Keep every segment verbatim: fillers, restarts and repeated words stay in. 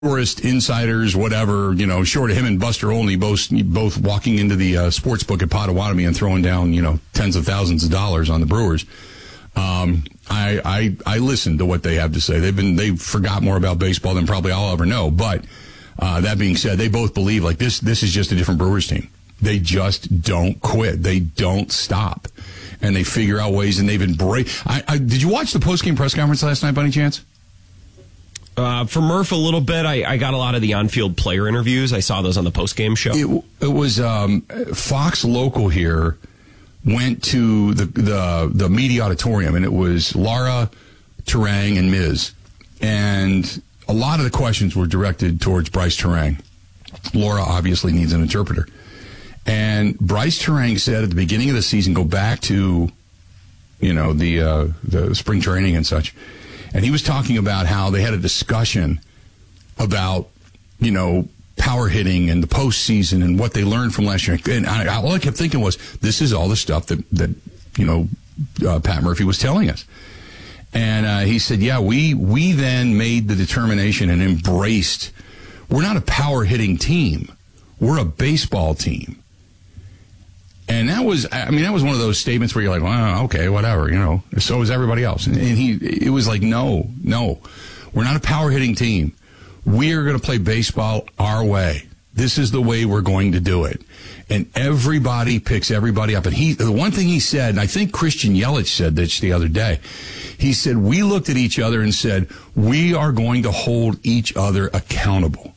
tourist insiders, whatever, you know, short of him and Buster Olney both both walking into the uh, sports book at Potawatomi and throwing down, you know, tens of thousands of dollars on the Brewers. Um, I, I I listened to what they have to say. They've been they forgot more about baseball than probably I'll ever know. But uh, that being said, they both believe like this. This is just a different Brewers team. They just don't quit. They don't stop, and they figure out ways. And they've embraced. I, I did you watch the post-game press conference last night by any chance? Uh, for Murph, a little bit. I, I got a lot of the on-field player interviews. I saw those on the post-game show. It, it was um, Fox Local here went to the, the the media auditorium, and it was Lara, Turang, and Miz. And a lot of the questions were directed towards Bryce Turang. Lara obviously needs an interpreter. And Bryce Turang said at the beginning of the season, go back to, you know, the uh, the spring training and such. And he was talking about how they had a discussion about, you know, power hitting and the postseason and what they learned from last year. And I, all I kept thinking was, this is all the stuff that, that you know, uh, Pat Murphy was telling us. And uh, he said, yeah, we we then made the determination and embraced, we're not a power hitting team. We're a baseball team. And that was, I mean, that was one of those statements where you're like, well, okay, whatever, you know, so is everybody else. And, and he, it was like, no, no, we're not a power hitting team. We are going to play baseball our way. This is the way we're going to do it. And everybody picks everybody up. And he, the one thing he said, and I think Christian Yelich said this the other day, he said, we looked at each other and said, we are going to hold each other accountable.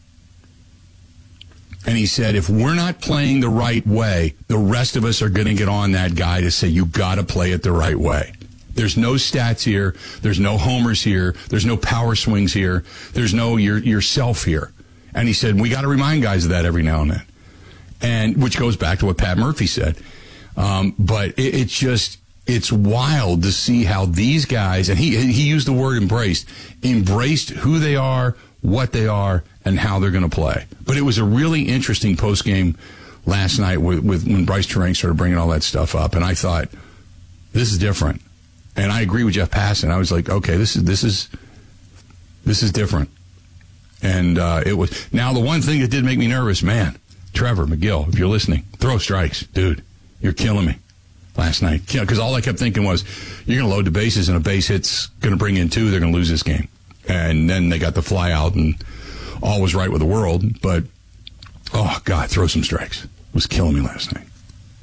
And he said, if we're not playing the right way, the rest of us are going to get on that guy to say, you got to play it the right way. There's no stats here. There's no homers here. There's no power swings here. There's no your, yourself here. And he said, we got to remind guys of that every now and then. And which goes back to what Pat Murphy said. Um, but it, it's just, it's wild to see how these guys, and he, he used the word embraced, embraced who they are, what they are, and how they're going to play. But it was a really interesting postgame last night with, with when Bryce Turang started bringing all that stuff up, and I thought, this is different. And I agree with Jeff Passan. I was like, okay, this is this is this is different. And uh, it was now the one thing that did make me nervous, man. Trevor McGill, if you're listening, throw strikes, dude. You're killing me last night. Because all I kept thinking was, you're going to load the bases, and a base hit's going to bring in two. They're going to lose this game. And then they got the fly out, and all was right with the world. But, oh, God, throw some strikes. It was killing me last night.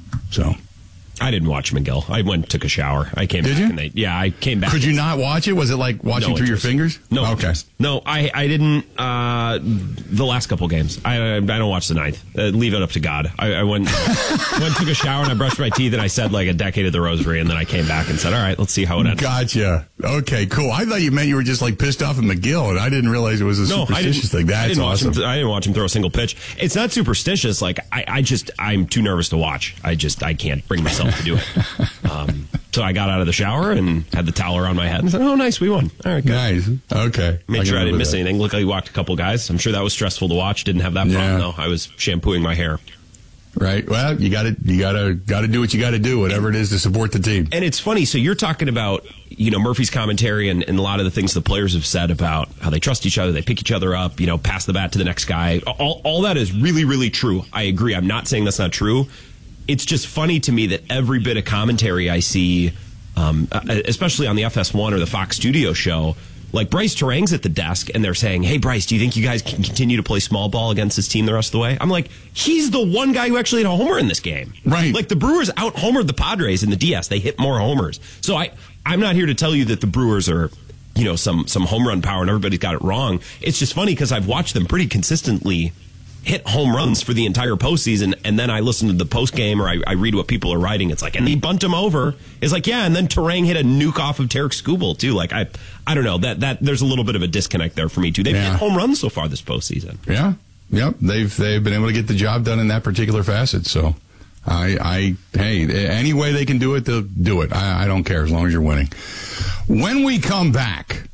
So I didn't watch McGill. I went and took a shower. I came Did back. you? And they, yeah, I came back. Could you not watch it? Was it like watching no through interest. your fingers? No. Okay. Interest. No, I, I didn't. Uh, the last couple games, I I don't watch the ninth. Uh, leave it up to God. I, I went went took a shower and I brushed my teeth and I said like a decade of the rosary, and then I came back and said, all right, let's see how it ends. Gotcha. Okay, cool. I thought you meant you were just like pissed off at McGill, and I didn't realize it was a no, superstitious thing. That's I didn't awesome. Watch him, I didn't watch him throw a single pitch. It's not superstitious. Like I, I just I'm too nervous to watch. I just I can't bring myself to do it. Um, so I got out of the shower and had the towel around my head and said, oh, nice, we won. All right, good. Nice. Okay. Made sure I didn't miss that. anything. Looked like we walked a couple guys. I'm sure that was stressful to watch. Didn't have that problem, Yeah. though. I was shampooing my hair. Right. Well, you got to you got to got to do what you got to do, whatever it is to support the team. And it's funny. So you're talking about, you know, Murphy's commentary and, and a lot of the things the players have said about how they trust each other, they pick each other up, you know, pass the bat to the next guy. All, all that is really, really true. I agree. I'm not saying that's not true. It's just funny to me that every bit of commentary I see, um, especially on the F S one or the Fox Studio show, like Bryce Turang's at the desk and they're saying, hey, Bryce, do you think you guys can continue to play small ball against this team the rest of the way? I'm like, he's the one guy who actually hit a homer in this game. Right. Like the Brewers out-homered the Padres in the D S. They hit more homers. So I, I'm not here to tell you that the Brewers are, you know, some, some home run power and everybody's got it wrong. It's just funny because I've watched them pretty consistently hit home runs for the entire postseason, and then I listen to the post game or I, I read what people are writing. It's like, and they bunt him over. It's like, yeah, and then Turang hit a nuke off of Tarek Skubal too. Like I, I don't know that that there's a little bit of a disconnect there for me too. They've Yeah. hit home runs so far this postseason. Yeah. Yep. They've they've been able to get the job done in that particular facet. So, I I hey, any way they can do it, they'll do it. I, I don't care as long as you're winning. When we come back,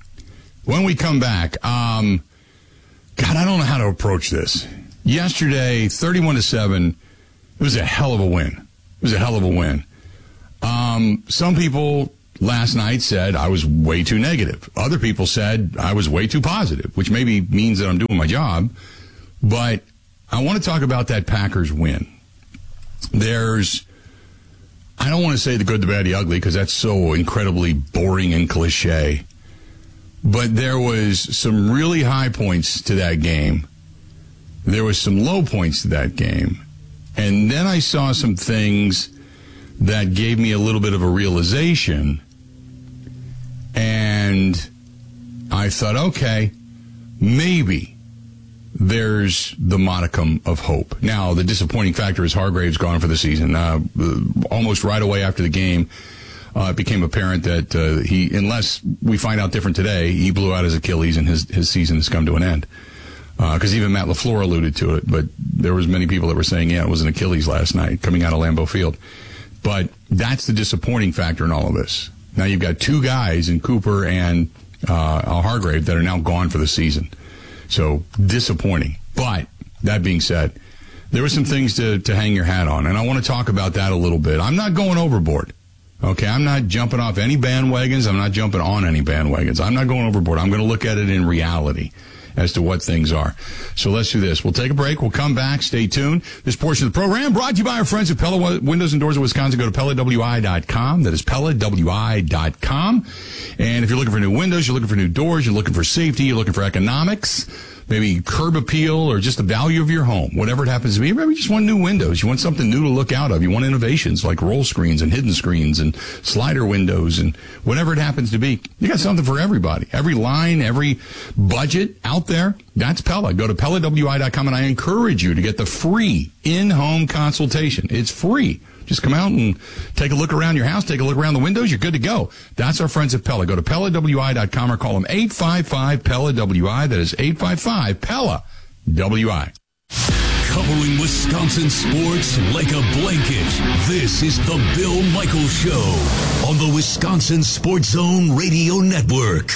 when we come back, um. God, I don't know how to approach this. Yesterday, thirty-one to seven, it was a hell of a win. It was a hell of a win. Um, some people last night said I was way too negative. Other people said I was way too positive, which maybe means that I'm doing my job. But I want to talk about that Packers win. There's, I don't want to say the good, the bad, the ugly, because that's so incredibly boring and cliche. But there was some really high points to that game. There was some low points to that game. And then I saw some things that gave me a little bit of a realization. And I thought, okay, maybe there's the modicum of hope. Now, the disappointing factor is Hargrave's gone for the season. Uh, almost right away after the game, uh, it became apparent that uh, he, unless we find out different today, he blew out his Achilles and his, his season has come to an end. Because uh, even Matt LaFleur alluded to it, but there was many people that were saying, yeah, it was an Achilles last night coming out of Lambeau Field. But that's the disappointing factor in all of this. Now you've got two guys in Cooper and uh, Hargrave that are now gone for the season. So disappointing. But that being said, there were some things to, to hang your hat on, and I want to talk about that a little bit. I'm not going overboard. Okay, I'm not jumping off any bandwagons. I'm not jumping on any bandwagons. I'm not going overboard. I'm going to look at it in reality as to what things are. So let's do this. We'll take a break. We'll come back. Stay tuned. This portion of the program brought to you by our friends at Pella Windows and Doors of Wisconsin. Go to Pella W I dot com. That is Pella W I dot com. And if you're looking for new windows, you're looking for new doors, you're looking for safety, you're looking for economics, maybe curb appeal or just the value of your home, whatever it happens to be. Maybe you just want new windows. You want something new to look out of. You want innovations like roll screens and hidden screens and slider windows and whatever it happens to be. You got something for everybody. Every line, every budget out there, that's Pella. Go to Pella W I dot com, and I encourage you to get the free in-home consultation. It's free. Just come out and take a look around your house, take a look around the windows, you're good to go. That's our friends at Pella. Go to Pella W I dot com or call them eight five five Pella W I. That is eight five five Pella W I. Covering Wisconsin sports like a blanket, this is the Bill Michaels Show on the Wisconsin Sports Zone Radio Network.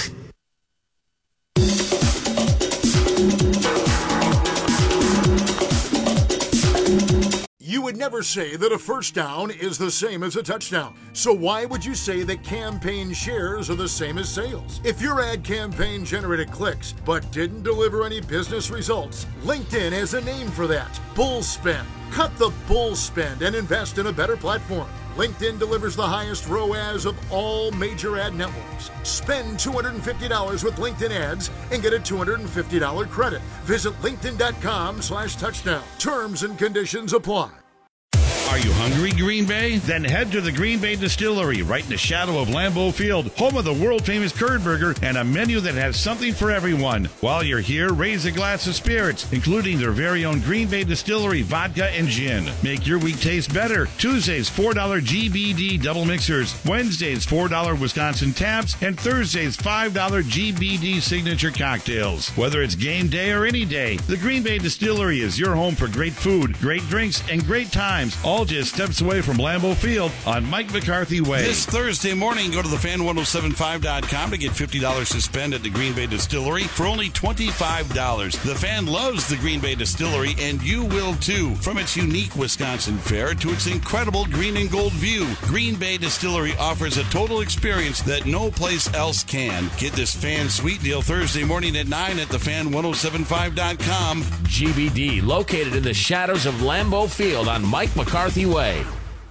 You would never say that a first down is the same as a touchdown. So why would you say that campaign shares are the same as sales? If your ad campaign generated clicks but didn't deliver any business results, LinkedIn has a name for that. Bull spend. Cut the bull spend and invest in a better platform. LinkedIn delivers the highest R O A S of all major ad networks. Spend two hundred fifty dollars with LinkedIn ads and get a two hundred fifty dollars credit. Visit linkedin.com slash touchdown. Terms and conditions apply. Are you hungry, Green Bay? Then head to the Green Bay Distillery, right in the shadow of Lambeau Field, home of the world-famous curd burger and a menu that has something for everyone. While you're here, raise a glass of spirits, including their very own Green Bay Distillery vodka and gin. Make your week taste better. Tuesdays, four dollars G B D double mixers. Wednesdays, four dollars Wisconsin taps. And Thursdays, five dollars G B D signature cocktails. Whether it's game day or any day, the Green Bay Distillery is your home for great food, great drinks, and great times, all just steps away from Lambeau Field on Mike McCarthy Way. This Thursday morning, go to the fan ten seventy-five dot com to get fifty dollars to spend at the Green Bay Distillery for only twenty-five dollars. The Fan loves the Green Bay Distillery, and you will too. From its unique Wisconsin fare to its incredible green and gold view, Green Bay Distillery offers a total experience that no place else can. Get this Fan sweet deal Thursday morning at nine at the fan ten seventy-five dot com. G B D, located in the shadows of Lambeau Field on Mike McCarthy Way.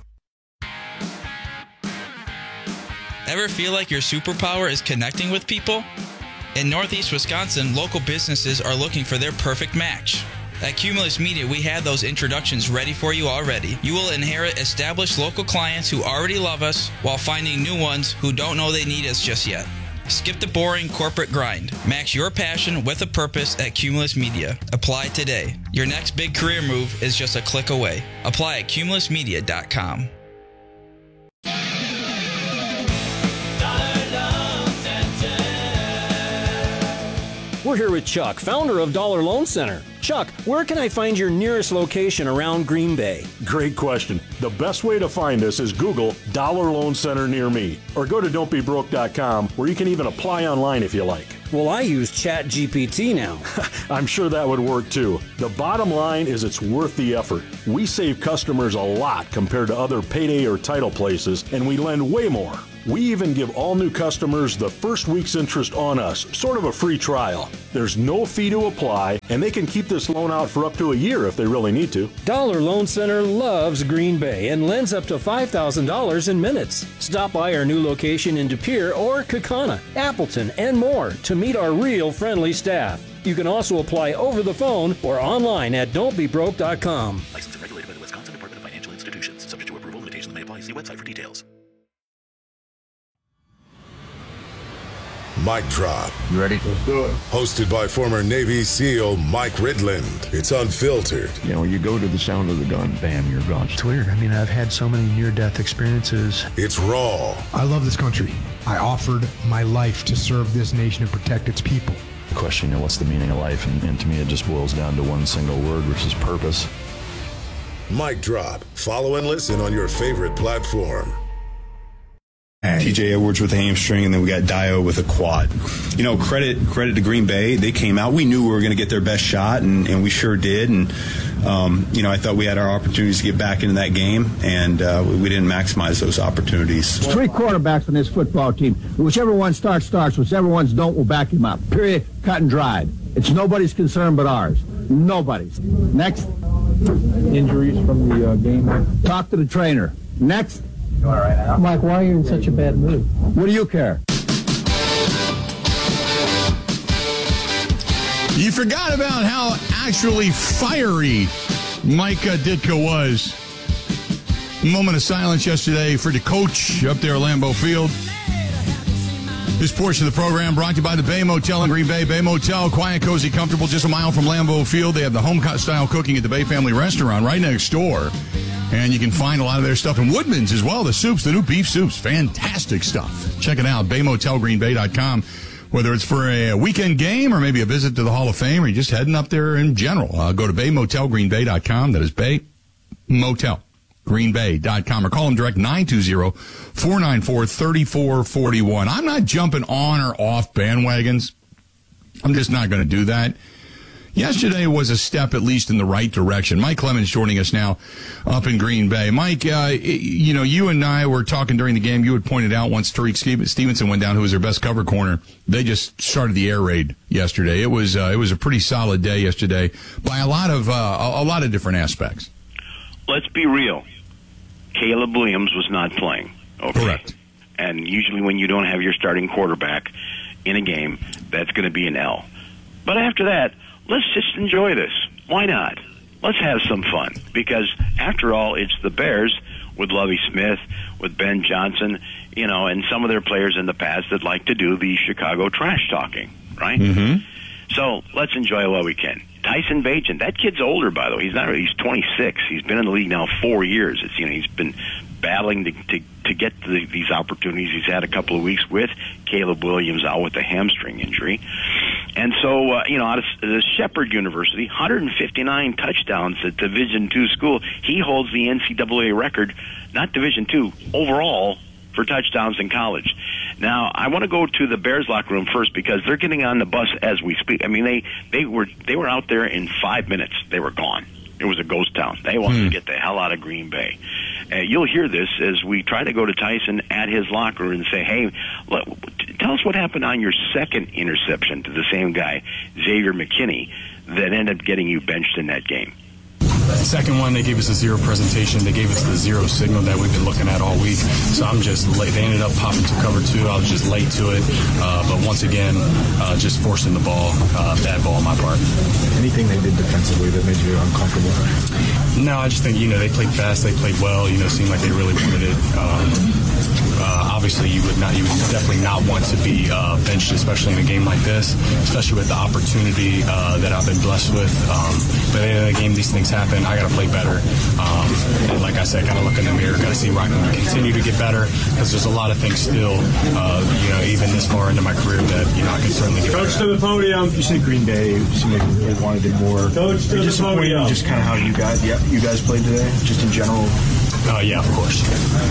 Ever feel like your superpower is connecting with people? In Northeast Wisconsin, local businesses are looking for their perfect match. At Cumulus Media, we have those introductions ready for you already. You will inherit established local clients who already love us while finding new ones who don't know they need us just yet. Skip the boring corporate grind. Match your passion with a purpose at Cumulus Media. Apply today. Your next big career move is just a click away. Apply at cumulus media dot com. We're here with Chuck, founder of Dollar Loan Center. Chuck, where can I find your nearest location around Green Bay? Great question. The best way to find us is Google Dollar Loan Center near me, or go to don't be broke dot com, where you can even apply online if you like. Well, I use Chat G P T now. I'm sure that would work too. The bottom line is it's worth the effort. We save customers a lot compared to other payday or title places, and we lend way more. We even give all new customers the first week's interest on us, sort of a free trial. There's no fee to apply, and they can keep this loan out for up to a year if they really need to. Dollar Loan Center loves Green Bay and lends up to five thousand dollars in minutes. Stop by our new location in De Pere or Kaukauna, Appleton, and more to meet our real friendly staff. You can also apply over the phone or online at don't be broke dot com. Licensed and regulated by the Wisconsin Department of Financial Institutions. Subject to approval, limitations may apply. See website for details. Mic Drop. You ready? Let's do it. Hosted by former Navy SEAL Mike Ridland. It's unfiltered. You know, you go to the sound of the gun, bam, you're gone. It's weird. I mean, I've had so many near-death experiences. It's raw. I love this country. I offered my life to serve this nation and protect its people. The question, you know, what's the meaning of life? And, and to me, it just boils down to one single word, which is purpose. Mic Drop. Follow and listen on your favorite platform. T J Edwards with a hamstring, and then we got Dio with a quad. You know, credit credit to Green Bay. They came out. We knew we were going to get their best shot, and, and we sure did. And, um, you know, I thought we had our opportunities to get back into that game, and uh, we, we didn't maximize those opportunities. There's three quarterbacks on this football team. Whichever one starts, starts. Whichever ones don't, we'll back him up. Period. Cut and dried. It's nobody's concern but ours. Nobody's. Next. Injuries from the uh, game. Talk to the trainer. Next. You all right now? Mike, why are you in such a bad mood? What do you care? You forgot about how actually fiery Mike uh, Ditka was. Moment of silence yesterday for the coach up there at Lambeau Field. This portion of the program brought to you by the Bay Motel in Green Bay. Bay Motel, quiet, cozy, comfortable, just a mile from Lambeau Field. They have the home-style cooking at the Bay Family Restaurant right next door. And you can find a lot of their stuff in Woodman's as well. The soups, the new beef soups, fantastic stuff. Check it out, bay motel green bay dot com. Whether it's for a weekend game or maybe a visit to the Hall of Fame or you're just heading up there in general, uh, go to bay motel green bay dot com. That is bay motel green bay dot com. Or call them direct nine two zero, four nine four, three four four one. I'm not jumping on or off bandwagons. I'm just not going to do that. Yesterday was a step at least in the right direction. Mike Clemens joining us now up in Green Bay. Mike, uh, you know, you and I were talking during the game. You had pointed out once Tariq Stevenson went down, who was their best cover corner, they just started the air raid yesterday. It was uh, it was a pretty solid day yesterday by a lot of uh, a, a lot of different aspects. Let's be real. Caleb Williams was not playing. Okay? Correct. And usually when you don't have your starting quarterback in a game, that's going to be an L. But after that, let's just enjoy this. Why not? Let's have some fun. Because, after all, it's the Bears with Lovie Smith, with Ben Johnson, you know, and some of their players in the past that like to do the Chicago trash talking, right? Mm-hmm. So let's enjoy while we can. Tyson Bagent, that kid's older, by the way. He's not. He's twenty-six. He's been in the league now four years. It's you know he's been battling to to, to get the, these opportunities. He's had a couple of weeks with Caleb Williams out with a hamstring injury, and so uh, you know out of the Shepherd University, one hundred fifty-nine touchdowns at Division two school. He holds the N C double A record, not Division two overall, for touchdowns in college. Now, I want to go to the Bears locker room first because they're getting on the bus as we speak. I mean, they, they were they were out there in five minutes. They were gone. It was a ghost town. They wanted hmm. to get the hell out of Green Bay. Uh, you'll hear this as we try to go to Tyson at his locker and say, hey, look, tell us what happened on your second interception to the same guy, Xavier McKinney, that ended up getting you benched in that game. The second one, they gave us a zero presentation. They gave us the zero signal that we've been looking at all week. So I'm just late. They ended up popping to cover two. I was just late to it. Uh, but once again, uh, just forcing the ball. Uh, bad ball on my part. Anything they did defensively that made you uncomfortable? No, I just think, you know, they played fast. They played well. You know, seemed like they really wanted it. Um, uh, obviously, you would not, you would definitely not want to be uh, benched, especially in a game like this, especially with the opportunity uh, that I've been blessed with. Um, but in a game, these things happen. I got to play better. Um, and like I said, got to look in the mirror, got to see where I can continue to get better because there's a lot of things still, uh, you know, even this far into my career that, you know, I can certainly get Coach better. to the podium. You said Green Bay seemed like they wanted it more. Coach to the podium. Just kind of how you guys, yeah, you guys played today, just in general. Uh, yeah, of course.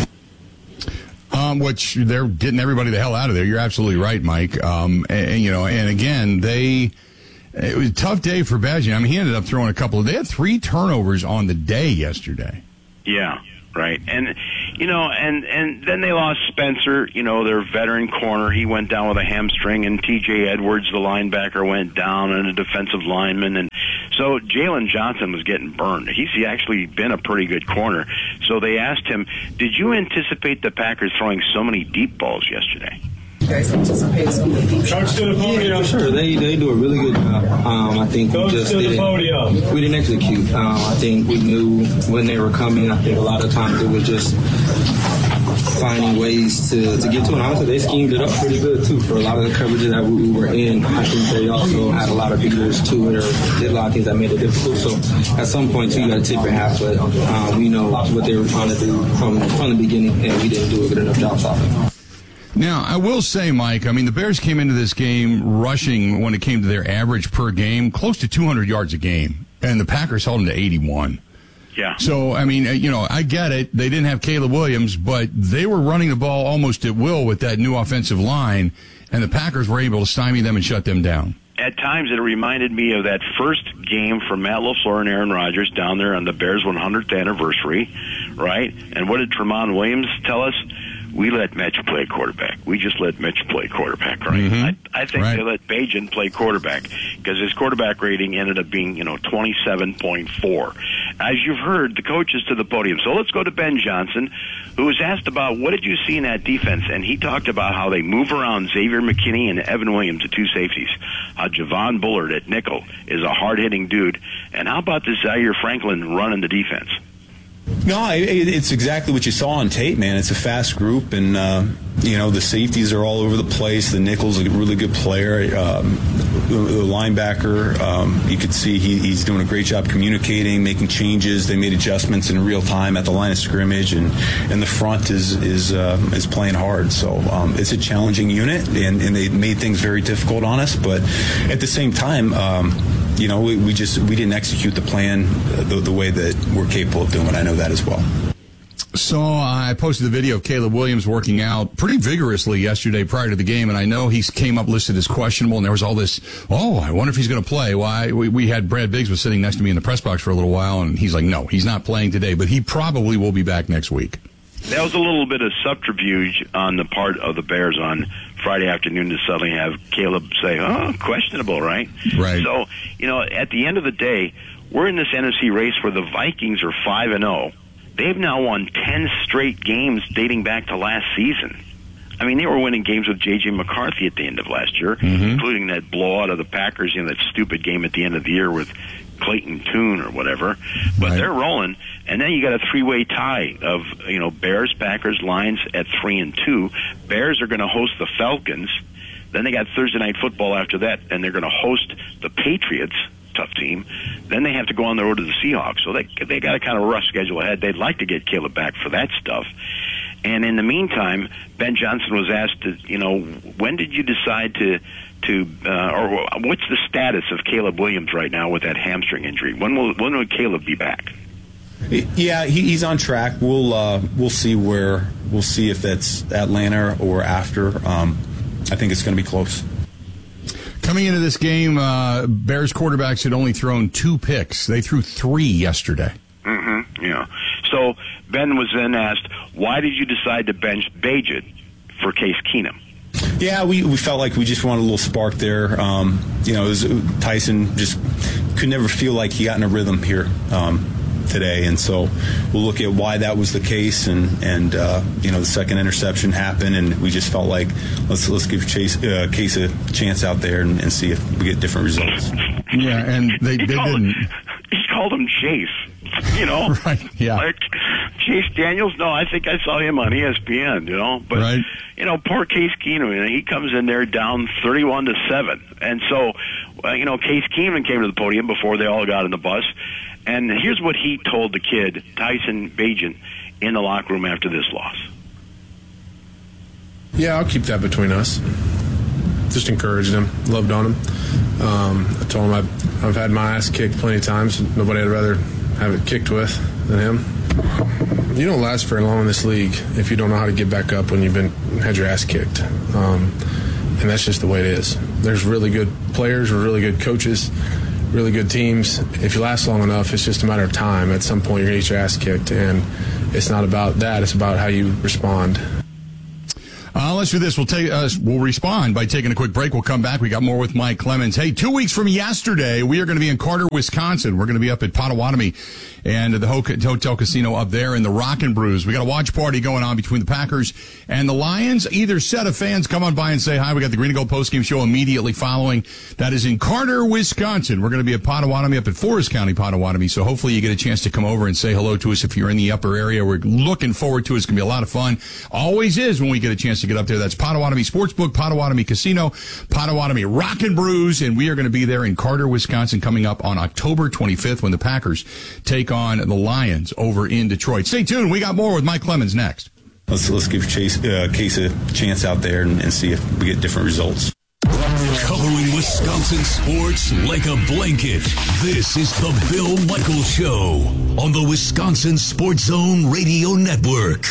Um, which they're getting everybody the hell out of there. You're absolutely right, Mike. Um, and, and you know, and again, they. It was a tough day for Bagent. I mean, he ended up throwing a couple of. They had three turnovers on the day yesterday. Yeah, right? And, you know, and, and then they lost Spencer, you know, their veteran corner. He went down with a hamstring, and T J Edwards, the linebacker, went down, and a defensive lineman. And so Jalen Johnson was getting burned. He's actually been a pretty good corner. So they asked him, did you anticipate the Packers throwing so many deep balls yesterday? Coach to the podium. Yeah, sure. They they do a really good job. Um, I think Coach we just to the didn't, podium. we didn't execute. Um, I think we knew when they were coming. I think a lot of times it was just finding ways to, to get to it. Honestly, they schemed it up pretty good too for a lot of the coverage that we were in. I think they also had a lot of beaters to it, or did a lot of things that made it difficult. So at some point too, you got to tip your hat. But um, we know what they were trying to do from from the beginning, and we didn't do a good enough job stopping. Now, I will say, Mike, I mean, the Bears came into this game rushing when it came to their average per game, close to two hundred yards a game, and the Packers held them to eighty-one. Yeah. So, I mean, you know, I get it. They didn't have Caleb Williams, but they were running the ball almost at will with that new offensive line, and the Packers were able to stymie them and shut them down. At times, it reminded me of that first game for Matt LaFleur and Aaron Rodgers down there on the Bears' one hundredth anniversary, right? And what did Tramon Williams tell us? We let Mitch play quarterback. We just let Mitch play quarterback, right? Mm-hmm. I, I think right. they let Bajan play quarterback because his quarterback rating ended up being, you know, twenty-seven point four. As you've heard, the coach is to the podium. So let's go to Ben Johnson, who was asked about what did you see in that defense, and he talked about how they move around Xavier McKinney and Evan Williams, the two safeties. How Javon Bullard at nickel is a hard-hitting dude. And how about this Zaire Franklin running the defense? No, it's exactly what you saw on tape, man. It's a fast group, and, uh, you know, the safeties are all over the place. The nickel's a really good player. Um, the, the linebacker, um, you could see he, he's doing a great job communicating, making changes. They made adjustments in real time at the line of scrimmage, and, and the front is is uh, is playing hard. So um, it's a challenging unit, and, and they made things very difficult on us. But at the same time, um, you know, we, we just we didn't execute the plan the, the way that we're capable of doing it. I know that as well. So uh, I posted the video of Caleb Williams working out pretty vigorously yesterday prior to the game, and I know he came up listed as questionable, and there was all this, oh, I wonder if he's going to play. Well, I, we, we had Brad Biggs was sitting next to me in the press box for a little while, and he's like, no, he's not playing today, but he probably will be back next week. That was a little bit of subterfuge on the part of the Bears on Friday afternoon to suddenly have Caleb say, oh, questionable, right? Right. So, you know, at the end of the day, we're in this N F C race where the Vikings are five and oh. They've now won ten straight games dating back to last season. I mean, they were winning games with J J McCarthy at the end of last year, mm-hmm. including that blowout of the Packers, you know, that stupid game at the end of the year with Clayton Tune or whatever. But right. they're rolling. And then you got a three-way tie of, you know, Bears, Packers, Lions at three and two. Bears are going to host the Falcons. Then they got Thursday Night Football after that, and they're going to host the Patriots. Tough team. Then they have to go on the road to the Seahawks. So they they got a kind of rough schedule ahead. They'd like to get Caleb back for that stuff. And in the meantime, Ben Johnson was asked, to, you know, when did you decide to, to uh, or what's the status of Caleb Williams right now with that hamstring injury? When will when will Caleb be back? Yeah, he, he's on track. We'll uh, we'll see where we'll see if that's Atlanta or after. Um, I think it's going to be close. Coming into this game, uh, Bears quarterbacks had only thrown two picks. They threw three yesterday. Mm-hmm. Yeah. So Ben was then asked, why did you decide to bench Bajan for Case Keenum? Yeah, we, we felt like we just wanted a little spark there. Um, you know, it was, Tyson just could never feel like he got in a rhythm here um, today, and so we'll look at why that was the case. And and uh, you know, the second interception happened, and we just felt like let's let's give Chase uh, Case a chance out there and, and see if we get different results. Yeah, and they, they didn't. He called him Chase. You know, right? Yeah, like Chase Daniels. No, I think I saw him on E S P N. You know, but right. you know, poor Case Keenum. You know, he comes in there down thirty-one to seven, and so uh, you know, Case Keenum came to the podium before they all got in the bus, and here's what he told the kid Tyson Bajan in the locker room after this loss. Yeah, I'll keep that between us. Just encouraged him, loved on him. Um, I told him I've, I've had my ass kicked plenty of times. Nobody I'd rather have it kicked with than him. You don't last very long in this league if you don't know how to get back up when you've been had your ass kicked. Um, and that's just the way it is. There's really good players, really good coaches, really good teams. If you last long enough, it's just a matter of time. At some point, you're going to get your ass kicked. And it's not about that. It's about how you respond. Uh, let's do this. We'll take. Uh, we'll respond by taking a quick break. We'll come back. We got more with Mike Clemens. Hey, two weeks from yesterday, we are going to be in Carter, Wisconsin. We're going to be up at Potawatomi and the Hotel Casino up there in the Rockin' Brews. We got a watch party going on between the Packers and the Lions. Either set of fans come on by and say hi. We got the Green and Gold postgame show immediately following. That is in Carter, Wisconsin. We're going to be at Potawatomi up at Forest County, Potawatomi. So hopefully you get a chance to come over and say hello to us if you're in the upper area. We're looking forward to it. It's going to be a lot of fun. Always is when we get a chance to get up there. That's Potawatomi Sportsbook, Potawatomi Casino, Potawatomi Rockin' Brews, and we are going to be there in Carter, Wisconsin, coming up on October twenty-fifth when the Packers take on the Lions over in Detroit. Stay tuned. We got more with Mike Clemens next. Let's let's give Chase uh, Case a chance out there and, and see if we get different results. Covering Wisconsin sports like a blanket. This is the Bill Michaels Show on the Wisconsin Sports Zone Radio Network.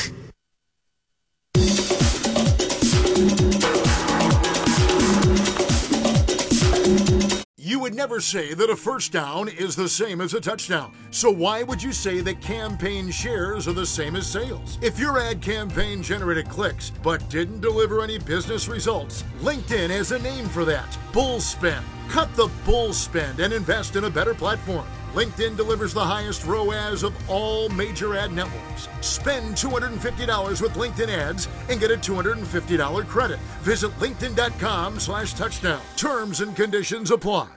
You would never say that a first down is the same as a touchdown. So why would you say that campaign shares are the same as sales? If your ad campaign generated clicks but didn't deliver any business results, LinkedIn has a name for that. Bull spend. Cut the bull spend and invest in a better platform. LinkedIn delivers the highest R O A S of all major ad networks. Spend two hundred fifty dollars with LinkedIn ads and get a two hundred fifty dollars credit. Visit linkedin.com slash touchdown. Terms and conditions apply.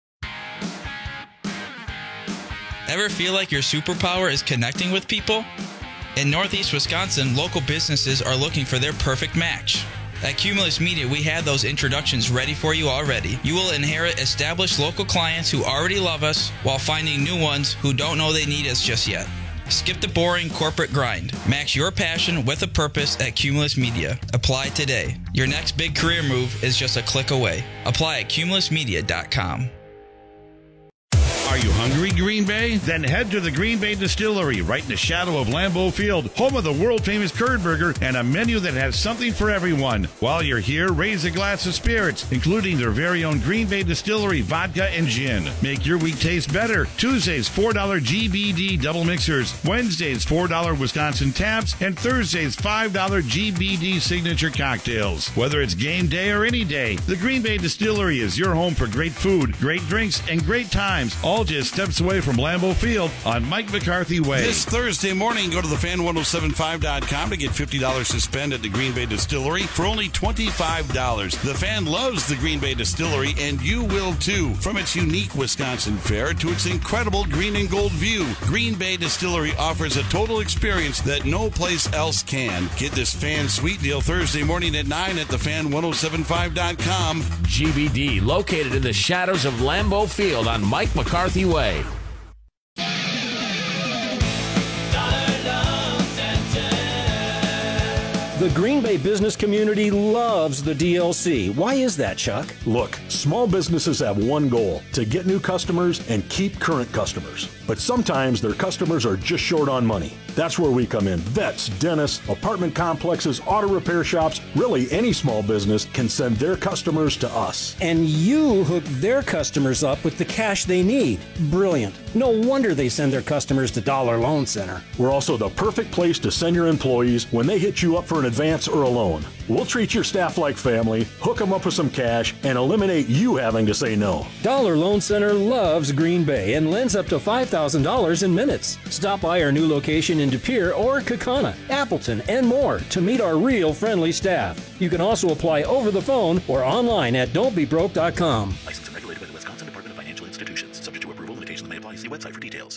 Ever feel like your superpower is connecting with people? In Northeast Wisconsin, local businesses are looking for their perfect match. At Cumulus Media, we have those introductions ready for you already. You will inherit established local clients who already love us while finding new ones who don't know they need us just yet. Skip the boring corporate grind. Match your passion with a purpose at Cumulus Media. Apply today. Your next big career move is just a click away. Apply at cumulus media dot com. Are you hungry, Green Bay? Then head to the Green Bay Distillery, right in the shadow of Lambeau Field, home of the world-famous curd burger and a menu that has something for everyone. While you're here, raise a glass of spirits, including their very own Green Bay Distillery vodka and gin. Make your week taste better. Tuesdays, four dollars G B D double mixers. Wednesdays, four dollars Wisconsin taps. And Thursdays, five dollars G B D signature cocktails. Whether it's game day or any day, the Green Bay Distillery is your home for great food, great drinks, and great times, all just steps away from Lambeau Field on Mike McCarthy Way. This Thursday morning, go to the fan ten seventy-five dot com to get fifty dollars to spend at the Green Bay Distillery for only twenty-five dollars. The Fan loves the Green Bay Distillery, and you will too. From its unique Wisconsin fare to its incredible green and gold view, Green Bay Distillery offers a total experience that no place else can. Get this Fan Sweet Deal Thursday morning at nine at the fan ten seventy-five dot com. G B D, located in the shadows of Lambeau Field on Mike McCarthy Way. The Green Bay business community loves the D L C. Why is that, Chuck? Look, small businesses have one goal, to get new customers and keep current customers. But sometimes their customers are just short on money. That's where we come in. Vets, dentists, apartment complexes, auto repair shops, really any small business can send their customers to us. And you hook their customers up with the cash they need. Brilliant. No wonder they send their customers to Dollar Loan Center. We're also the perfect place to send your employees when they hit you up for an advance or a loan. We'll treat your staff like family, hook them up with some cash, and eliminate you having to say no. Dollar Loan Center loves Green Bay and lends up to five thousand dollars in minutes. Stop by our new location in De Pere or Kaukauna, Appleton, and more to meet our real friendly staff. You can also apply over the phone or online at don't be broke dot com. Licensed and regulated by the Wisconsin Department of Financial Institutions. Subject to approval, limitations may apply. See website for details.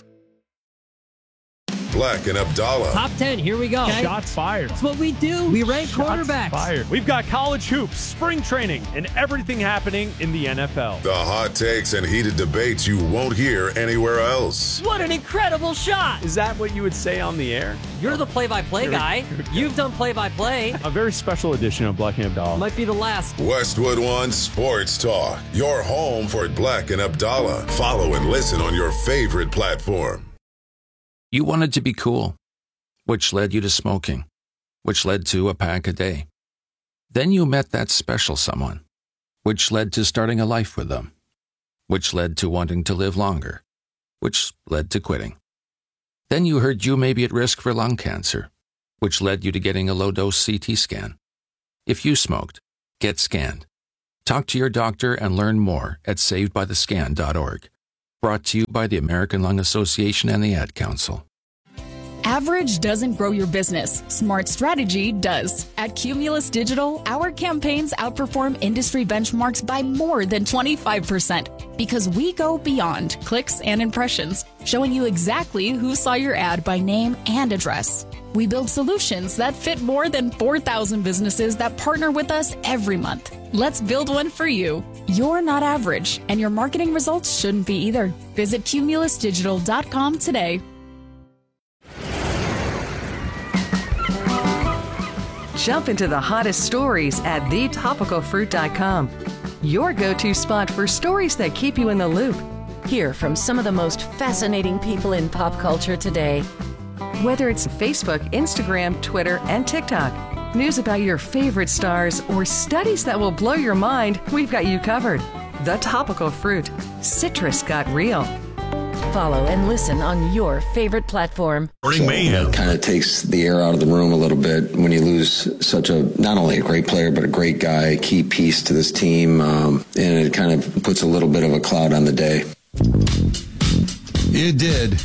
Black and Abdallah. Top ten, here we go. Okay. Shots fired. That's what we do. We rank Shots quarterbacks. fired. We've got college hoops, spring training, and everything happening in the N F L. The hot takes and heated debates you won't hear anywhere else. What an incredible shot. Is that what you would say on the air? You're the play-by-play guy. You've done play-by-play. A very special edition of Black and Abdallah. Might be the last. Westwood One Sports Talk. Your home for Black and Abdallah. Follow and listen on your favorite platform. You wanted to be cool, which led you to smoking, which led to a pack a day. Then you met that special someone, which led to starting a life with them, which led to wanting to live longer, which led to quitting. Then you heard you may be at risk for lung cancer, which led you to getting a low-dose C T scan. If you smoked, get scanned. Talk to your doctor and learn more at saved by the scan dot org. Brought to you by the American Lung Association and the Ad Council. Average doesn't grow your business. Smart strategy does. At Cumulus Digital, our campaigns outperform industry benchmarks by more than twenty-five percent because we go beyond clicks and impressions, showing you exactly who saw your ad by name and address. We build solutions that fit more than four thousand businesses that partner with us every month. Let's build one for you. You're not average, and your marketing results shouldn't be either. Visit cumulus digital dot com today. Jump into the hottest stories at the topical fruit dot com. Your go-to spot for stories that keep you in the loop. Hear from some of the most fascinating people in pop culture today. Whether it's Facebook, Instagram, Twitter, and TikTok, news about your favorite stars, or studies that will blow your mind, we've got you covered. The Topical Fruit. Citrus got real. Follow and listen on your favorite platform. Morning Mayhem. It kind of takes the air out of the room a little bit when you lose such a, not only a great player, but a great guy, a key piece to this team. Um, and it kind of puts a little bit of a cloud on the day. It did.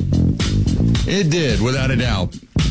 It did, without a doubt.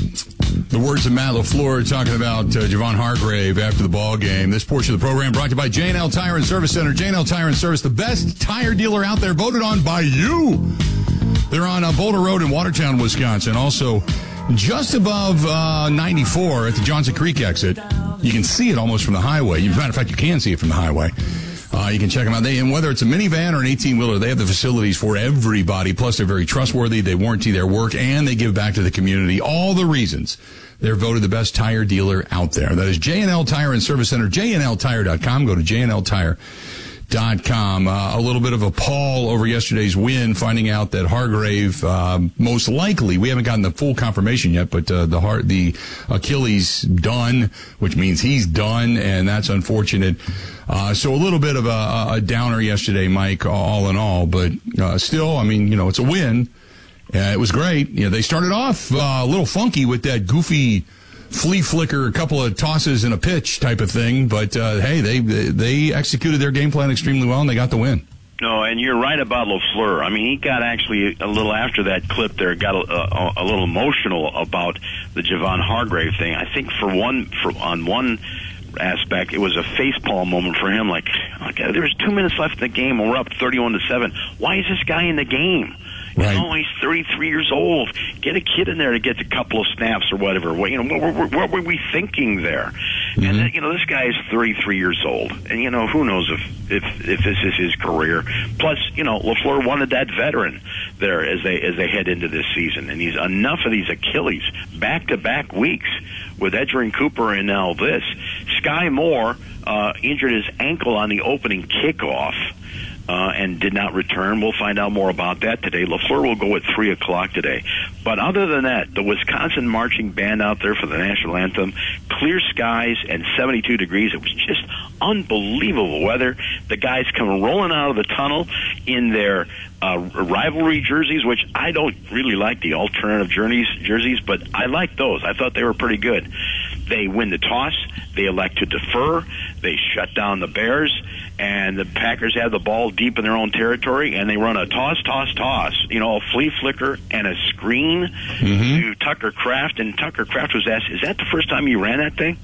The words of Matt LaFleur talking about uh, Javon Hargrave after the ball game. This portion of the program brought to you by J and L Tire and Service Center. J and L Tire and Service, the best tire dealer out there, voted on by you. They're on uh, Boulder Road in Watertown, Wisconsin. Also, just above uh, ninety-four at the Johnson Creek exit. You can see it almost from the highway. As a matter of fact, you can see it from the highway. Uh, you can check them out. They, and whether it's a minivan or an eighteen-wheeler, they have the facilities for everybody. Plus, they're very trustworthy. They warranty their work, and they give back to the community. All the reasons they're voted the best tire dealer out there. That is J and L Tire and Service Center, J N L tire dot com. Go to J N L tire dot com. Uh, a little bit of a pall over yesterday's win, finding out that Hargrave, uh, most likely, we haven't gotten the full confirmation yet, but uh, the heart, the Achilles done, which means he's done, and that's unfortunate. Uh, so a little bit of a, a downer yesterday, Mike, all in all, but uh, still, I mean, you know, it's a win. Uh, it was great. You know, they started off uh, a little funky with that goofy flea flicker, a couple of tosses and a pitch type of thing, but uh, hey, they they executed their game plan extremely well, and they got the win. No, and you're right about LaFleur. I mean, he got actually a little after that clip there, got a, a, a little emotional about the Javon Hargrave thing. I think for one, for on one aspect, it was a facepalm moment for him. Like, okay, there was two minutes left in the game, and we're up thirty-one to seven. Why is this guy in the game? Right. You know, he's thirty-three years old. Get a kid in there to get a couple of snaps or whatever. What, you know, what, what, what were we thinking there? Mm-hmm. And uh, you know, this guy is thirty-three years old, and you know, who knows if if if this is his career. Plus, you know, LaFleur wanted that veteran there as they as they head into this season, and he's enough of these Achilles back to back weeks with Edgerrin Cooper and now this. Sky Moore uh, injured his ankle on the opening kickoff. Uh, and did not return. We'll find out more about that today. LaFleur will go at three o'clock today. But other than that, the Wisconsin marching band out there for the national anthem, clear skies and seventy-two degrees. It was just unbelievable weather. The guys come rolling out of the tunnel in their uh, rivalry jerseys, which I don't really like the alternative jerseys, jerseys, but I like those. I thought they were pretty good. They win the toss. They elect to defer. They shut down the Bears. And the Packers have the ball deep in their own territory, and they run a toss, toss, toss, you know, a flea flicker and a screen mm-hmm. to Tucker Kraft. And Tucker Kraft was asked, is that the first time you ran that thing?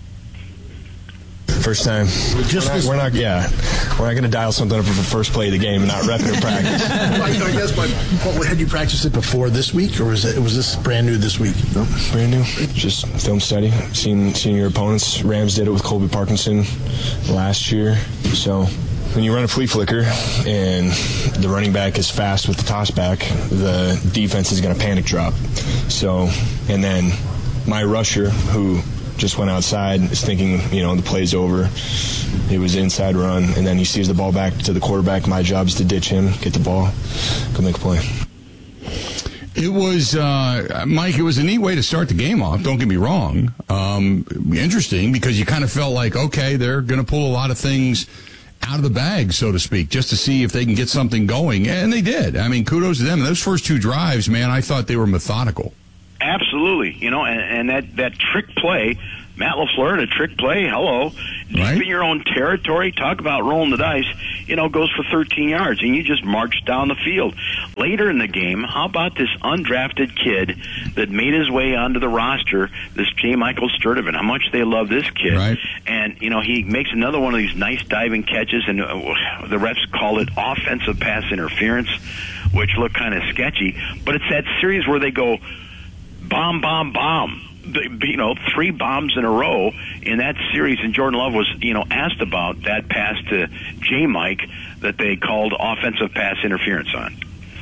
First time. Just we're, not, we're not, yeah, we're not going to dial something up for the first play of the game and not rep it in practice. Well, I guess, but what, had you practiced it before this week, or was it was this brand new this week? No, brand new. Just film study, seeing seeing your opponents. Rams did it with Colby Parkinson last year. So when you run a flea flicker and the running back is fast with the toss back, the defense is going to panic drop. So, and then my rusher, who just went outside, is thinking, you know, the play's over. It was inside run, and then he sees the ball back to the quarterback. My job is to ditch him, get the ball, go make a play. It was, uh, Mike, it was a neat way to start the game off, don't get me wrong. Um, interesting, because you kind of felt like, okay, they're going to pull a lot of things out of the bag, so to speak, just to see if they can get something going. And they did. I mean, kudos to them. Those first two drives, man, I thought they were methodical. Absolutely. You know, and, and that, that trick play, Matt LaFleur, a trick play, hello, deep right. in your own territory, talk about rolling the dice, you know, goes for thirteen yards, and you just march down the field. Later in the game, how about this undrafted kid that made his way onto the roster, this J. Michael Sturdivant? How much they love this kid. Right. And, you know, he makes another one of these nice diving catches, and uh, the refs call it offensive pass interference, which looked kind of sketchy. But it's that series where they go bomb, bomb, bomb. You know, three bombs in a row in that series, and Jordan Love was, you know, asked about that pass to J. Mike that they called offensive pass interference on.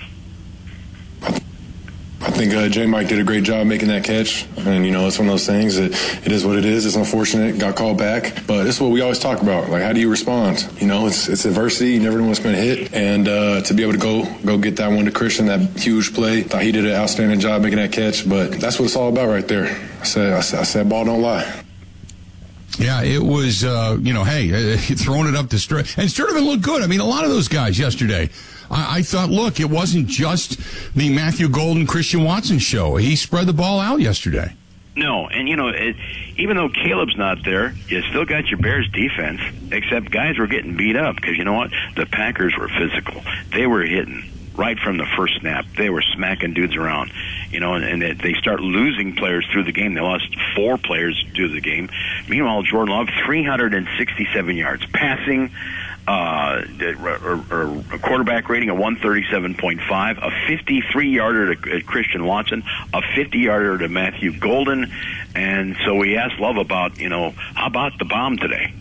I think uh, J. Mike did a great job making that catch, and, you know, it's one of those things that it is what it is. It's unfortunate, got called back, but it's what we always talk about. Like, how do you respond? You know, it's it's adversity. You never know what's going to hit, and uh, to be able to go go get that one to Christian, that huge play, thought he did an outstanding job making that catch, but that's what it's all about right there. I said, I said, I said ball don't lie. Yeah, it was, uh, you know, hey, uh, throwing it up to Sturdivant. And Sturdivant looked good. I mean, a lot of those guys yesterday, I, I thought, look, it wasn't just the Matthew Golden, Christian Watson show. He spread the ball out yesterday. No, and, you know, it, even though Caleb's not there, you still got your Bears defense, except guys were getting beat up because, you know what, the Packers were physical. They were hitting. Right from the first snap, they were smacking dudes around, you know, and, and they start losing players through the game. They lost four players through the game. Meanwhile, Jordan Love, three hundred sixty-seven yards passing, uh, or, or a quarterback rating of one thirty-seven point five, a fifty-three yarder to Christian Watson, a fifty yarder to Matthew Golden, and so we asked Love about, you know, how about the bomb today?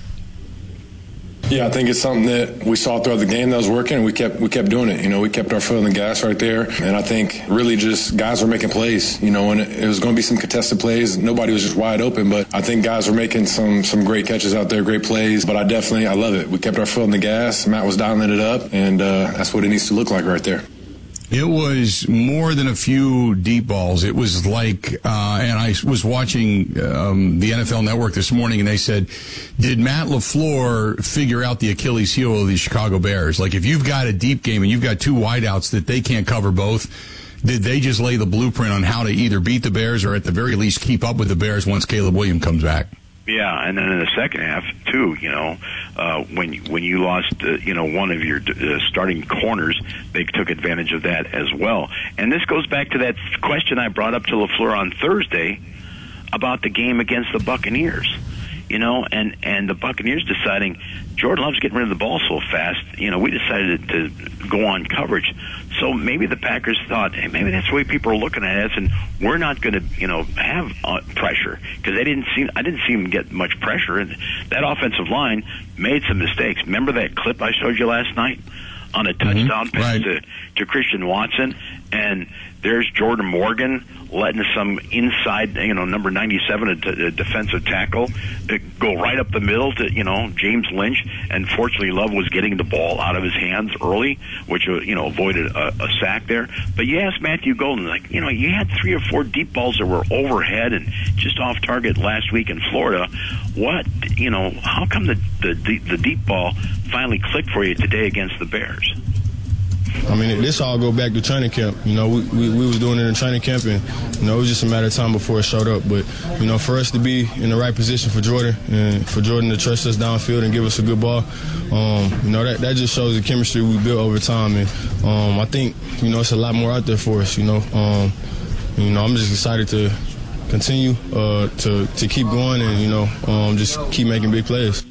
Yeah, I think it's something that we saw throughout the game that was working, and we kept we kept doing it. You know, we kept our foot on the gas right there, and I think really just guys were making plays. You know, and it, it was going to be some contested plays. Nobody was just wide open, but I think guys were making some some great catches out there, great plays. But I definitely I love it. We kept our foot on the gas. Matt was dialing it up, and uh, that's what it needs to look like right there. It was more than a few deep balls. It was like, uh, and I was watching um, the N F L Network this morning, and they said, did Matt LaFleur figure out the Achilles heel of the Chicago Bears? Like, if you've got a deep game and you've got two wideouts that they can't cover both, did they just lay the blueprint on how to either beat the Bears or at the very least keep up with the Bears once Caleb Williams comes back? Yeah, and then in the second half, too, you know, uh, when when you lost, uh, you know, one of your uh, starting corners, they took advantage of that as well. And this goes back to that question I brought up to LaFleur on Thursday about the game against the Buccaneers. You know, and, and the Buccaneers deciding Jordan Love's getting rid of the ball so fast, you know, we decided to go on coverage. So maybe the Packers thought, hey, maybe that's the way people are looking at us, and we're not going to, you know, have uh, pressure because they didn't see, I didn't see them get much pressure, and that offensive line made some mistakes. Remember that clip I showed you last night on a touchdown mm-hmm. pass right. to, to Christian Watson, and there's Jordan Morgan letting some inside, you know, number ninety-seven, a, d- a defensive tackle, uh, go right up the middle to, you know, James Lynch. And fortunately, Love was getting the ball out of his hands early, which, uh, you know, avoided a, a sack there. But you asked Matthew Golden, like, you know, you had three or four deep balls that were overhead and just off target last week in Florida. What, you know, how come the, the, the deep ball finally clicked for you today against the Bears? I mean, this all go back to training camp. You know, we, we, we was doing it in training camp, and, you know, it was just a matter of time before it showed up. But, you know, for us to be in the right position for Jordan and for Jordan to trust us downfield and give us a good ball, um, you know, that, that just shows the chemistry we built over time. And um, I think, you know, it's a lot more out there for us, you know. Um, you know, I'm just excited to continue uh, to, to keep going and, you know, um, just keep making big plays.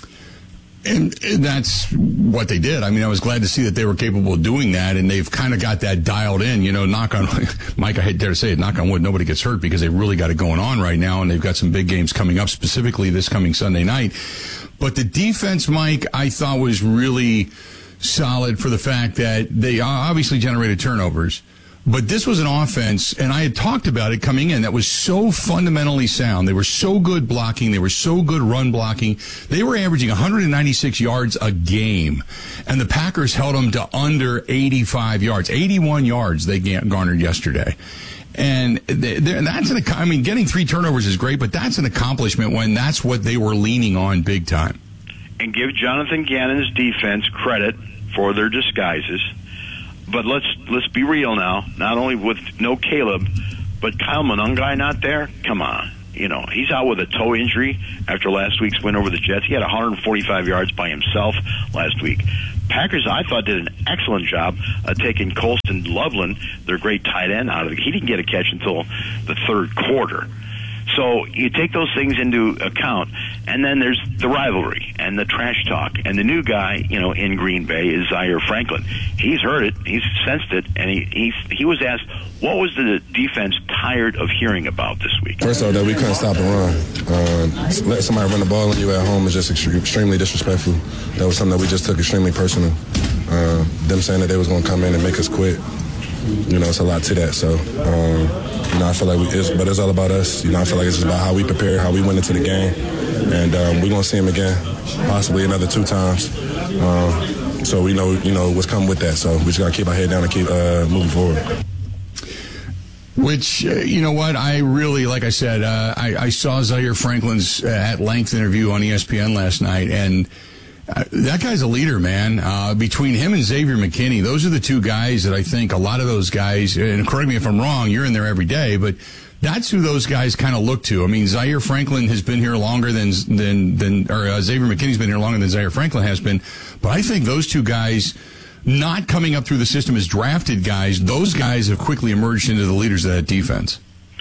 And that's what they did. I mean, I was glad to see that they were capable of doing that, and they've kind of got that dialed in. You know, knock on, Mike, I dare to say it, knock on wood, nobody gets hurt because they've really got it going on right now, and they've got some big games coming up, specifically this coming Sunday night. But the defense, Mike, I thought was really solid for the fact that they obviously generated turnovers. But this was an offense, and I had talked about it coming in, that was so fundamentally sound. They were so good blocking. They were so good run blocking. They were averaging one hundred ninety-six yards a game, and the Packers held them to under eighty-five yards. eighty-one yards they garnered yesterday. And that's an, I mean, getting three turnovers is great, but that's an accomplishment when that's what they were leaning on big time. and give Jonathan Gannon's defense credit for their disguises. But let's let's be real now. Not only with no Caleb, but Kyle Monangai not there. Come on. You know, he's out with a toe injury after last week's win over the Jets. He had one hundred forty-five yards by himself last week. Packers, I thought, did an excellent job of taking Colston Loveland, their great tight end, out of the. He didn't get a catch until the third quarter. So you take those things into account, and then there's the rivalry and the trash talk. And the new guy, you know, in Green Bay is Zaire Franklin. He's heard it, he's sensed it, and he he's, he was asked, what was the defense tired of hearing about this week? First of all, that we couldn't stop the run. Uh, let somebody run the ball on you at home is just extremely disrespectful. That was something that we just took extremely personal. Uh, them saying that they was going to come in and make us quit. You know, it's a lot to that. So, um, you know, I feel like we, it's, but it's all about us. You know, I feel like it's just about how we prepare, how we went into the game. And um, we're going to see him again, possibly another two times. Um, so we know, you know, what's coming with that. So we just got to keep our head down and keep uh, moving forward. Which, uh, you know what, I really, like I said, uh, I, I saw Zaire Franklin's uh, at-length interview on E S P N last night, and Uh, that guy's a leader, man. Uh, between him and Xavier McKinney, those are the two guys that I think a lot of those guys, and correct me if I'm wrong, you're in there every day, but that's who those guys kind of look to. I mean, Zaire Franklin has been here longer than, than, than or uh, Xavier McKinney's been here longer than Zaire Franklin has been, but I think those two guys, not coming up through the system as drafted guys, those guys have quickly emerged into the leaders of that defense.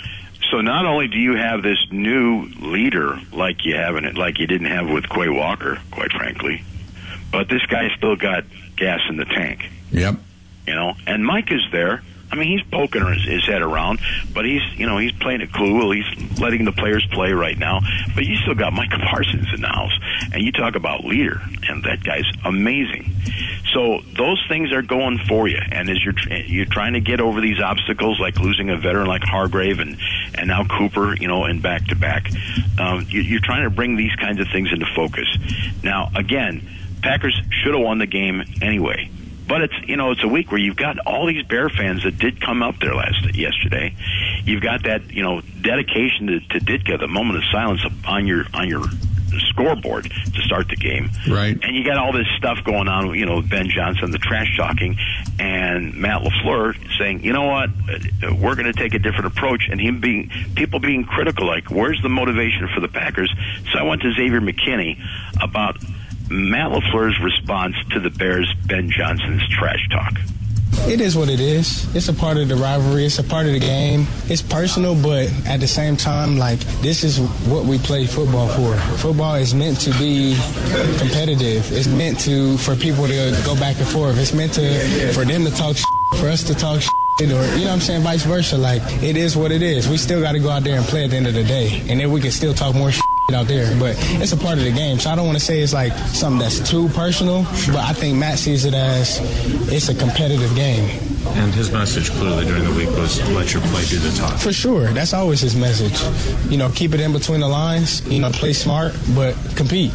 So not only do you have this new leader like you have in it, like you didn't have with Quay Walker, quite frankly, but this guy still got gas in the tank. Yep. You know, and Mike is there. I mean, he's poking his, his head around, but he's, you know, he's playing it cool. He's letting the players play right now. But you still got Micah Parsons in the house, and you talk about leader, and that guy's amazing. So those things are going for you, and as you're you're trying to get over these obstacles, like losing a veteran like Hargrave and and now Cooper, you know, and back to back, um, you, you're trying to bring these kinds of things into focus. Now, again, Packers should have won the game anyway. But it's, you know, it's a week where you've got all these Bear fans that did come up there last yesterday. You've got that, you know, dedication to, to Ditka, the moment of silence on your on your scoreboard to start the game. Right. And you got all this stuff going on, you know, Ben Johnson, the trash talking, and Matt LaFleur saying, you know what, we're going to take a different approach, and him being, people being critical, like, where's the motivation for the Packers? So I went to Xavier McKinney about Matt LaFleur's response to the Bears' Ben Johnson's trash talk. It is what it is. It's a part of the rivalry. It's a part of the game. It's personal, but at the same time, like, this is what we play football for. Football is meant to be competitive. It's meant to, for people to go back and forth. It's meant to, for them to talk shit, for us to talk shit, or, you know what I'm saying, vice versa. Like, it is what it is. We still got to go out there and play at the end of the day, and then we can still talk more shit out there, but it's a part of the game. So I don't want to say it's like something that's too personal, but I think Matt sees it as it's a competitive game. And his message clearly during the week was let your play do the talk. For sure. That's always his message. You know, keep it in between the lines, you know, play smart, but compete.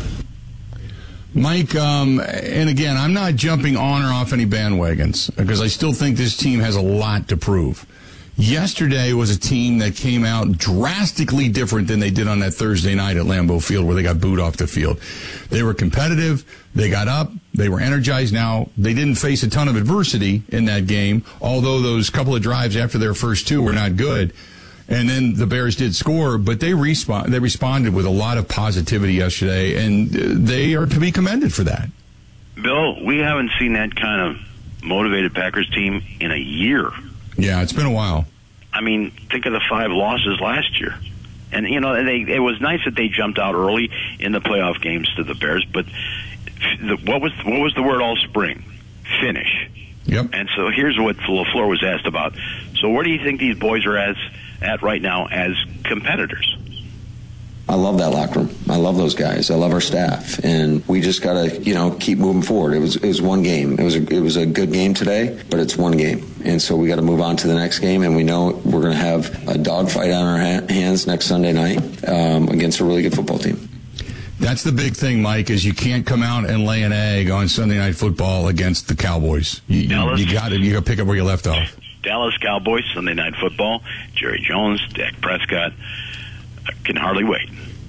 Mike, um, and again, I'm not jumping on or off any bandwagons because I still think this team has a lot to prove. Yesterday was a team that came out drastically different than they did on that Thursday night at Lambeau Field where they got booed off the field. They were competitive. They got up. They were energized. Now, they didn't face a ton of adversity in that game, although those couple of drives after their first two were not good. And then the Bears did score, but they respond, they responded with a lot of positivity yesterday, and they are to be commended for that. Bill, we haven't seen that kind of motivated Packers team in a year. Yeah, it's been a while. I mean, think of the five losses last year. And, you know, they, it was nice that they jumped out early in the playoff games to the Bears, but the, what was what was the word all spring? Finish. Yep. And so here's what LaFleur was asked about. So where do you think these boys are as, at right now as competitors? I love that locker room. I love those guys. I love our staff, and we just gotta, you know, keep moving forward. It was it was one game. It was a, it was a good game today, but it's one game, and so we got to move on to the next game. And we know we're going to have a dogfight on our ha- hands next Sunday night um, against a really good football team. That's the big thing, Mike, is you can't come out and lay an egg on Sunday Night Football against the Cowboys. You, Dallas, you got to you got to pick up where you left off. Dallas Cowboys Sunday Night Football. Jerry Jones, Dak Prescott. I can hardly wait.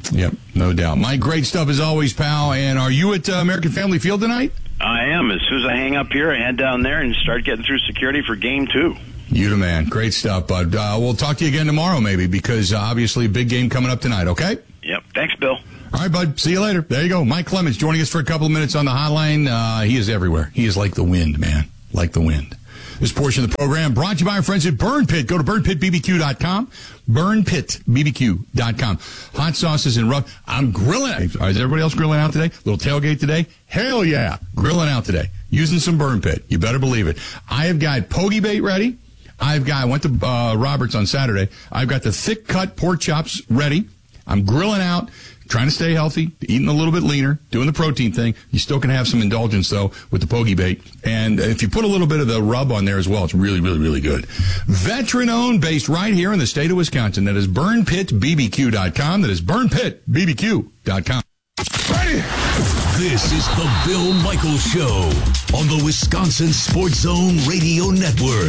Yep, no doubt. Mike, great stuff as always, pal. And are you at uh, American Family Field tonight? I am. As soon as I hang up here, I head down there and start getting through security for game two. You the man. Great stuff, bud. Uh, we'll talk to you again tomorrow, maybe, because uh, obviously a big game coming up tonight, okay? Yep. Thanks, Bill. All right, bud. See you later. There you go. Mike Clemens joining us for a couple of minutes on the hotline. Uh, he is everywhere. He is like the wind, man. Like the wind. This portion of the program brought to you by our friends at Burn Pit. Go to burn pit b b q dot com. burn pit b b q dot com. Hot sauces and rub. I'm grilling. Is everybody else grilling out today? Little tailgate today? Hell yeah. Grilling out today. Using some Burn Pit. You better believe it. I have got pogie bait ready. I've got, I went to uh, Roberts on Saturday. I've got the thick cut pork chops ready. I'm grilling out. Trying to stay healthy, eating a little bit leaner, doing the protein thing. You still can have some indulgence, though, with the pogie bait. And if you put a little bit of the rub on there as well, it's really, really, really good. Veteran-owned, based right here in the state of Wisconsin. That is burn pit b b q dot com. That is burn pit b b q dot com. Ready? This is the Bill Michaels Show on the Wisconsin Sports Zone Radio Network.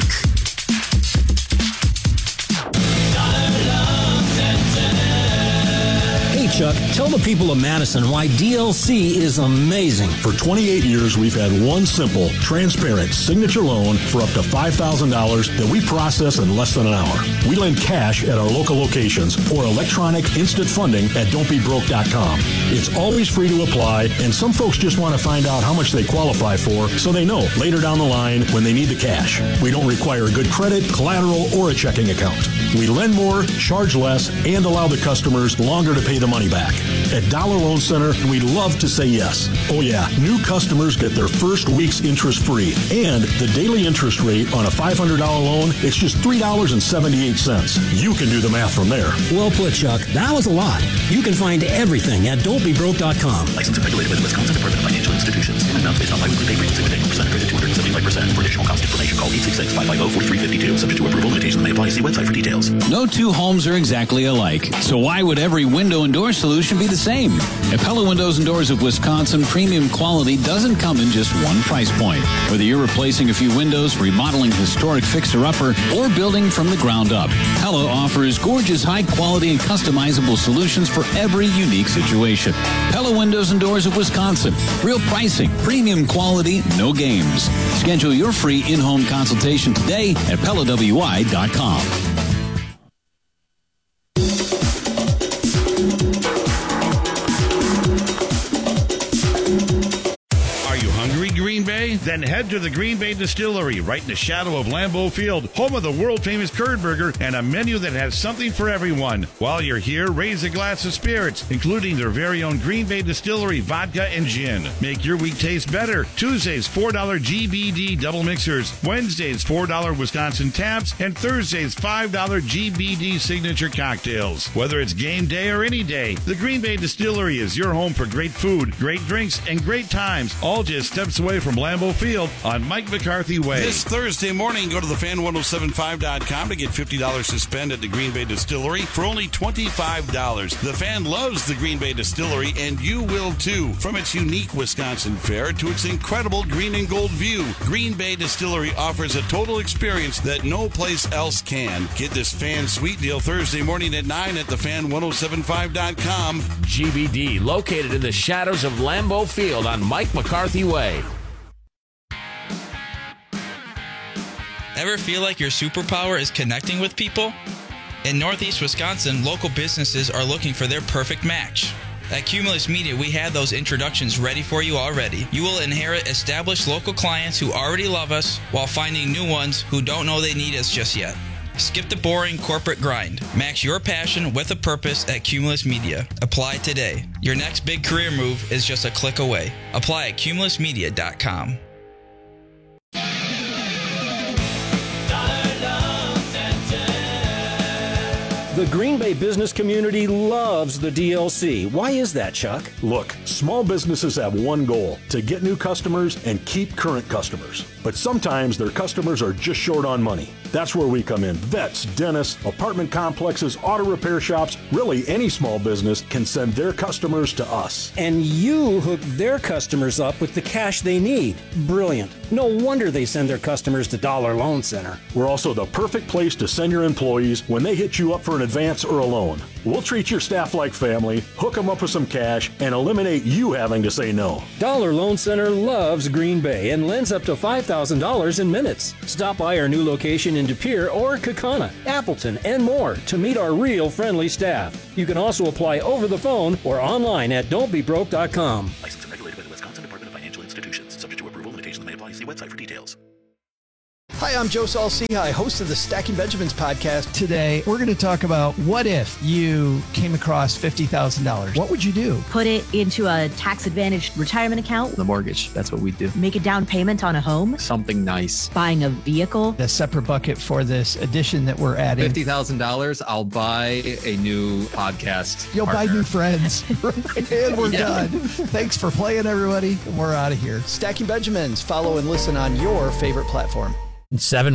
Chuck, tell the people of Madison why D L C is amazing. For twenty-eight years, we've had one simple, transparent signature loan for up to five thousand dollars that we process in less than an hour. We lend cash at our local locations or electronic instant funding at don't be broke dot com. It's always free to apply, and some folks just want to find out how much they qualify for so they know later down the line when they need the cash. We don't require good credit, collateral, or a checking account. We lend more, charge less, and allow the customers longer to pay the money back. At Dollar Loan Center, we love to say yes. Oh yeah, new customers get their first week's interest free. And the daily interest rate on a five hundred dollars loan, it's just three dollars and seventy-eight cents. You can do the math from there. Well put, Chuck. That was a lot. You can find everything at don't be broke dot com. Licensed and regulated by the Wisconsin Department of Financial Institutions. Amounts based on biweekly pay frequency with eight percent credit two hundred seventy-five percent. For additional cost information, call eight six six, five five zero, four three five two. Subject to approval, limitations may apply. See website for details. No two homes are exactly alike, so why would every window and door solution be the same? At Pella Windows and Doors of Wisconsin, premium quality doesn't come in just one price point. Whether you're replacing a few windows, remodeling historic fixer-upper, or building from the ground up, Pella offers gorgeous, high-quality, and customizable solutions for every unique situation. Pella Windows and Doors of Wisconsin. Real pricing, premium quality, no games. Schedule your free in-home consultation today at pella w i dot com. Green Bay? Then head to the Green Bay Distillery, right in the shadow of Lambeau Field, home of the world-famous curd burger and a menu that has something for everyone. While you're here, raise a glass of spirits, including their very own Green Bay Distillery vodka and gin. Make your week taste better. Tuesdays, four dollars G B D double mixers. Wednesdays, four dollars Wisconsin taps. And Thursdays, five dollars G B D signature cocktails. Whether it's game day or any day, the Green Bay Distillery is your home for great food, great drinks, and great times, all just steps away from Lambeau Field on Mike McCarthy Way. This Thursday morning, go to the fan ten seventy-five dot com to get fifty dollars to spend at the Green Bay Distillery for only twenty-five dollars. The Fan loves the Green Bay Distillery, and you will too. From its unique Wisconsin fare to its incredible green and gold view, Green Bay Distillery offers a total experience that no place else can. Get this Fan sweet deal Thursday morning at nine at the fan ten seventy-five dot com. G B D, located in the shadows of Lambeau Field on Mike McCarthy Way. Ever feel like your superpower is connecting with people? In Northeast Wisconsin, local businesses are looking for their perfect match. At Cumulus Media, we have those introductions ready for you already. You will inherit established local clients who already love us while finding new ones who don't know they need us just yet. Skip the boring corporate grind. Match your passion with a purpose at Cumulus Media. Apply today. Your next big career move is just a click away. Apply at cumulus media dot com. The Green Bay business community loves the D L C. Why is that, Chuck? Look, small businesses have one goal, to get new customers and keep current customers. But sometimes their customers are just short on money. That's where we come in. Vets, dentists, apartment complexes, auto repair shops, really any small business can send their customers to us. And you hook their customers up with the cash they need. Brilliant. No wonder they send their customers to Dollar Loan Center. We're also the perfect place to send your employees when they hit you up for an advance or a loan. We'll treat your staff like family, hook them up with some cash, and eliminate you having to say no. Dollar Loan Center loves Green Bay and lends up to five thousand dollars in minutes. Stop by our new location in De Pere or Kaukauna, Appleton, and more to meet our real friendly staff. You can also apply over the phone or online at don't be broke dot com. Licensed and regulated by the Wisconsin Department of Financial Institutions. Subject to approval, limitations may apply. See website for details. Hi, I'm Joe Saul-Sehy, host of the Stacking Benjamins podcast. Today, we're going to talk about what if you came across fifty thousand dollars. What would you do? Put it into a tax-advantaged retirement account. The mortgage, that's what we do. Make a down payment on a home. Something nice. Buying a vehicle. A separate bucket for this addition that we're adding. fifty thousand dollars, I'll buy a new podcast You'll partner. buy new friends. And we're Yeah. done. Thanks for playing, everybody. We're out of here. Stacking Benjamins. Follow and listen on your favorite platform. Seven